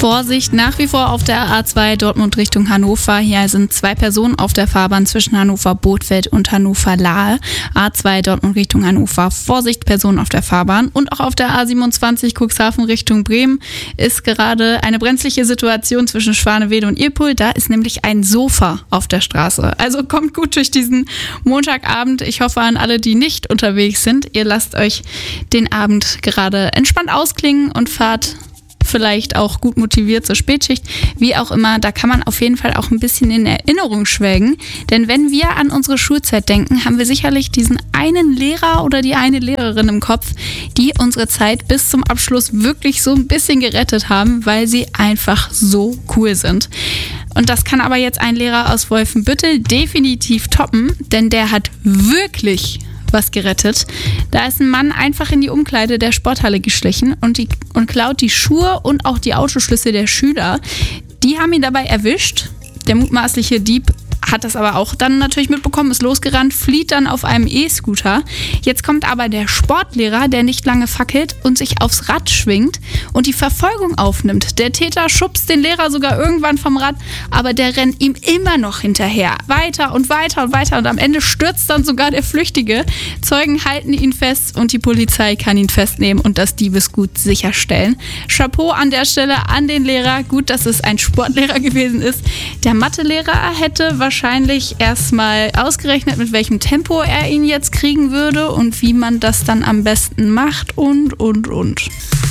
Vorsicht, nach wie vor auf der A2 Dortmund Richtung Hannover. Hier sind 2 Personen auf der Fahrbahn zwischen Hannover-Bothfeld und Hannover-Lahe. A2 Dortmund Richtung Hannover. Vorsicht, Personen auf der Fahrbahn. Und auch auf der A27 Cuxhaven Richtung Bremen ist gerade eine brenzliche Situation zwischen Schwanewede und Irpol. Da ist nämlich ein Sofa auf der Straße. Also kommt gut durch diesen Montagabend. Ich hoffe an alle, die nicht unterwegs sind. Ihr lasst euch den Abend gerade entspannt ausklingen und fahrt vielleicht auch gut motiviert zur Spätschicht, wie auch immer, da kann man auf jeden Fall auch ein bisschen in Erinnerung schwelgen, denn wenn wir an unsere Schulzeit denken, haben wir sicherlich diesen einen Lehrer oder die eine Lehrerin im Kopf, die unsere Zeit bis zum Abschluss wirklich so ein bisschen gerettet haben, weil sie einfach so cool sind. Und das kann aber jetzt ein Lehrer aus Wolfenbüttel definitiv toppen, denn der hat wirklich was gerettet. Da ist ein Mann einfach in die Umkleide der Sporthalle geschlichen und klaut die Schuhe und auch die Autoschlüssel der Schüler. Die haben ihn dabei erwischt. Der mutmaßliche Dieb hat das aber auch dann natürlich mitbekommen, ist losgerannt, flieht dann auf einem E-Scooter. Jetzt kommt aber der Sportlehrer, der nicht lange fackelt und sich aufs Rad schwingt und die Verfolgung aufnimmt. Der Täter schubst den Lehrer sogar irgendwann vom Rad, aber der rennt ihm immer noch hinterher. Weiter und weiter und weiter und am Ende stürzt dann sogar der Flüchtige. Zeugen halten ihn fest und die Polizei kann ihn festnehmen und das Diebesgut sicherstellen. Chapeau an der Stelle an den Lehrer. Gut, dass es ein Sportlehrer gewesen ist. Der Mathelehrer hätte wahrscheinlich erstmal ausgerechnet, mit welchem Tempo er ihn jetzt kriegen würde und wie man das dann am besten macht und.